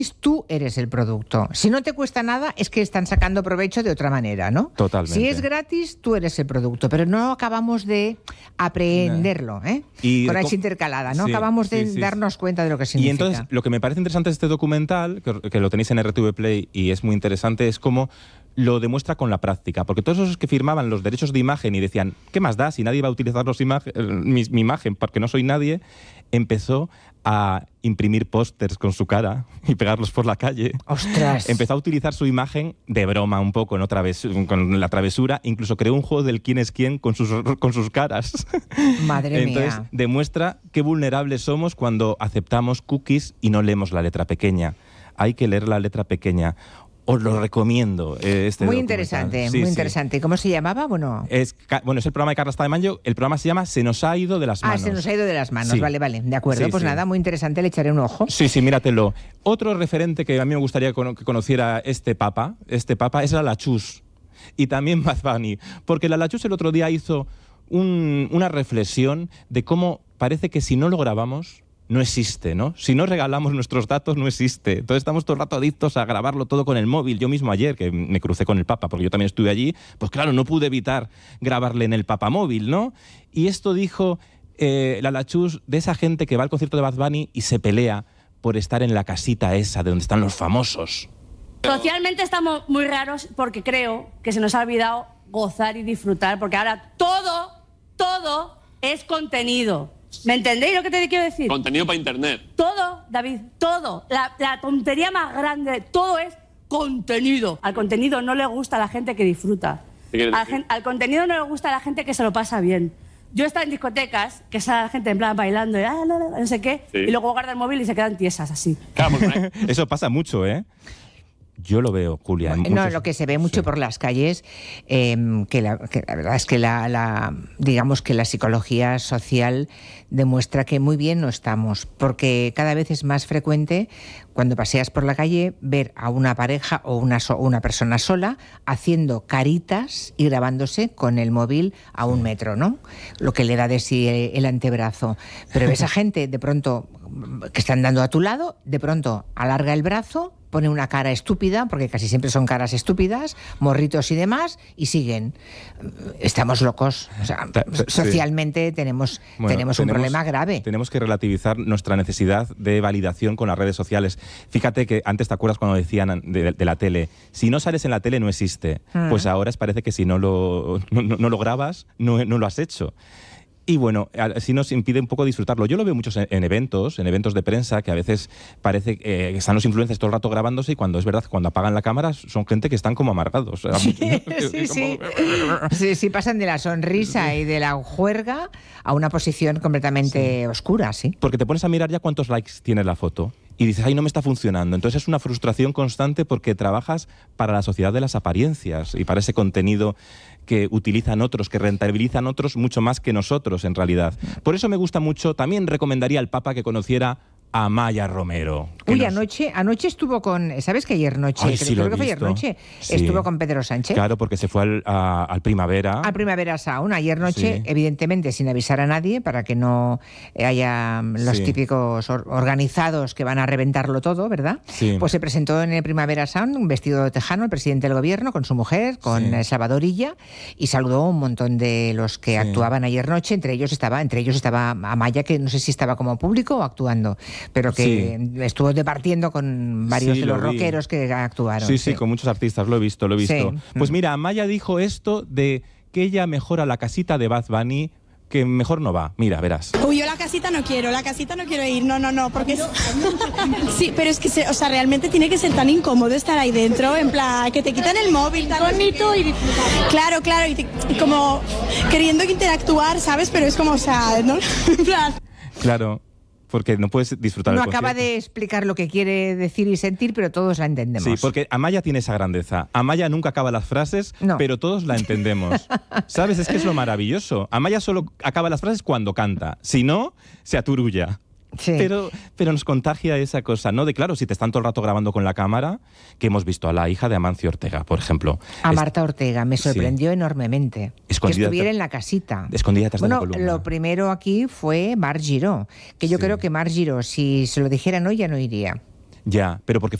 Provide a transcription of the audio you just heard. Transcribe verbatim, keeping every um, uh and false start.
tú eres el producto. Si no te cuesta nada, es que están sacando provecho de otra manera, ¿no? Totalmente. Si es gratis, tú eres el producto, pero no acabamos de aprehenderlo, ¿eh? Y con de H intercalada, no sí, acabamos de sí, sí, darnos cuenta de lo que significa. Y entonces, lo que me parece interesante de este documental, que, que lo tenéis en R T V Play y es muy interesante, es cómo lo demuestra con la práctica, porque todos esos que firmaban los derechos de imagen y decían, ¿qué más da si nadie va a utilizar los imagen, mi, mi imagen porque no soy nadie? Empezó a imprimir pósters con su cara y pegarlos por la calle. ¡Ostras! Empezó a utilizar su imagen de broma un poco, ¿no? Traves, con la travesura. Incluso creó un juego del quién es quién con sus, con sus caras. Madre Entonces, mía. demuestra qué vulnerables somos cuando aceptamos cookies y no leemos la letra pequeña. Hay que leer la letra pequeña. Os lo recomiendo. Eh, este muy documental. interesante, sí, muy sí. interesante. ¿Cómo se llamaba? Bueno, es, bueno, es el programa de Carla Tamayo. El programa se llama Se nos ha ido de las manos. Ah, se nos ha ido de las manos. Sí. Vale, vale. De acuerdo. Sí, pues sí. nada, muy interesante. Le echaré un ojo. Sí, sí, míratelo. Otro referente que a mí me gustaría que conociera este papa, este papa, es la Lachus. Y también Bad Bunny. Porque la Lachus el otro día hizo un, una reflexión de cómo parece que si no lo grabamos, no existe, ¿no? Si no regalamos nuestros datos, no existe. Entonces estamos todo el rato adictos a grabarlo todo con el móvil. Yo mismo ayer, que me crucé con el Papa, porque yo también estuve allí, pues claro, no pude evitar grabarle en el Papa móvil, ¿no? Y esto dijo eh, la Lachus de esa gente que va al concierto de Bad Bunny y se pelea por estar en la casita esa de donde están los famosos. Socialmente estamos muy raros porque creo que se nos ha olvidado gozar y disfrutar, porque ahora todo, todo es contenido. ¿Me entendéis lo que te quiero decir? Contenido para internet. Todo, David, todo. La, la tontería más grande, todo es contenido. Al contenido no le gusta a la gente que disfruta. Al, gen, al contenido no le gusta a la gente que se lo pasa bien. Yo he estado en discotecas, que sale la gente en plan bailando, y, ah, no, no, no sé qué, sí. Y luego guarda el móvil y se quedan tiesas así. Claro, porque... Eso pasa mucho, ¿eh? Yo lo veo, Julia. No, muchos... lo que se ve mucho sí. por las calles, eh, que, la, que la verdad es que la, la, digamos que la psicología social demuestra que muy bien no estamos, porque cada vez es más frecuente cuando paseas por la calle ver a una pareja o una, so, una persona sola haciendo caritas y grabándose con el móvil a un metro, ¿no? Lo que le da de sí el antebrazo. Pero ves a gente de pronto que está andando a tu lado, de pronto alarga el brazo, pone una cara estúpida, porque casi siempre son caras estúpidas, morritos y demás, y siguen. Estamos locos. O sea, socialmente sí. tenemos, bueno, tenemos un tenemos, problema grave. Tenemos que relativizar nuestra necesidad de validación con las redes sociales. Fíjate que antes te acuerdas cuando decían de, de la tele, si no sales en la tele no existe. Mm. Pues ahora parece que si no lo, no, no lo grabas, no, no lo has hecho. Y bueno, así nos impide un poco disfrutarlo. Yo lo veo muchos en, en eventos, en eventos de prensa, que a veces parece eh, que están los influencers todo el rato grabándose y cuando es verdad, cuando apagan la cámara son gente que están como amargados. Sí, sí, sí. sí, sí, pasan de la sonrisa y de la juerga a una posición completamente sí. oscura, sí. Porque te pones a mirar ya cuántos likes tiene la foto y dices, ay, no me está funcionando. Entonces es una frustración constante porque trabajas para la sociedad de las apariencias y para ese contenido que utilizan otros, que rentabilizan otros mucho más que nosotros en realidad. Por eso me gusta mucho, también recomendaría al Papa que conociera a Amaya Romero. Uy, nos... anoche, anoche estuvo con... ¿Sabes que ayer noche? Ay, creo sí, creo lo que fue visto. ayer noche. Sí. Estuvo con Pedro Sánchez. Claro, porque se fue al, a, al Primavera. Al Primavera Sound. Ayer noche, sí. evidentemente, sin avisar a nadie, para que no haya los sí. típicos or organizados que van a reventarlo todo, ¿verdad? Sí. Pues se presentó en el Primavera Sound un vestido de tejano, el presidente del gobierno, con su mujer, con sí. Salvador Illa, y saludó a un montón de los que sí. actuaban ayer noche. Entre ellos estaba, entre ellos estaba Amaya, que no sé si estaba como público o actuando, pero que... Sí. estuvo departiendo con varios sí, de los vi. rockeros que actuaron. Sí, sí, sí, con muchos artistas, lo he visto, lo he visto. Sí. Pues mira, Amaya dijo esto de que ella mejora la casita de Bad Bunny, que mejor no va. Mira, verás. Uy, yo la casita no quiero, la casita no quiero ir, no, no, no, porque... Es... Sí, pero es que, se, o sea, realmente tiene que ser tan incómodo estar ahí dentro, en plan, que te quitan el móvil, tan bonito y disfrutar. Claro, claro, y, te, y como queriendo interactuar, ¿sabes? Pero es como, o sea, ¿no? En plan... Claro. Porque no puedes disfrutar No del acaba concierto. de explicar lo que quiere decir y sentir, pero todos la entendemos. Sí, porque Amaya tiene esa grandeza. Amaya nunca acaba las frases, no. pero todos la entendemos. ¿Sabes? Es que es lo maravilloso. Amaya solo acaba las frases cuando canta. Si no, se aturulla. Sí. Pero, pero nos contagia esa cosa, ¿no? De claro, si te están todo el rato grabando con la cámara, que hemos visto a la hija de Amancio Ortega, por ejemplo. A Marta Ortega, me sorprendió sí. enormemente. Escondida que estuviera en la casita. Escondida detrás bueno, de la columna. Lo primero aquí fue Mar Giró, que yo sí. creo que Mar Giró, si se lo dijeran hoy, ya no iría. Ya, pero porque